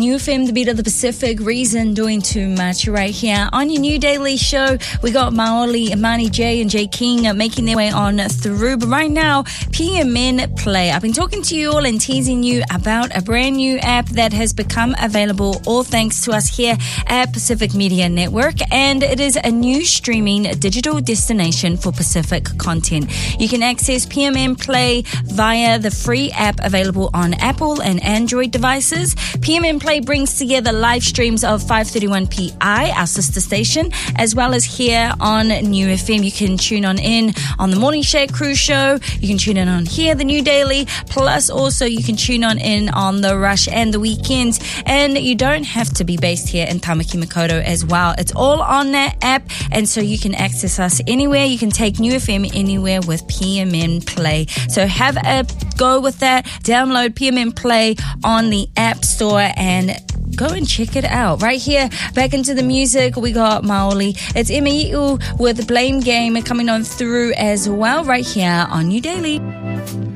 New FM, the beat of the Pacific, Reason, Doing Too Much right here. On your new daily show, we got Maoli, Imani J and Jay King making their way on through. But right now, PMN Play. I've been talking to you all and teasing you about a brand new app that has become available, all thanks to us here at Pacific Media Network. And it is a new streaming digital destination for Pacific content. You can access PMN Play via the free app available on Apple and Android devices. PMN Play brings together live streams of 531 PI, our sister station, as well as here on New FM. You can tune in on the Morning Shake Crew Show. You can tune in on here, the New Daily. Plus, also, you can tune in on the Rush and the Weekends. And you don't have to be based here in Tamaki Makaurau as well. It's all on that app, and so you can access us anywhere. You can take New FM anywhere with PMN Play. So have a go with that. Download PMN Play on the App Store and go and check it out. Right here, back into the music, we got Maoli. It's Emeiu with the Blame Game coming on through as well, right here on New Daily.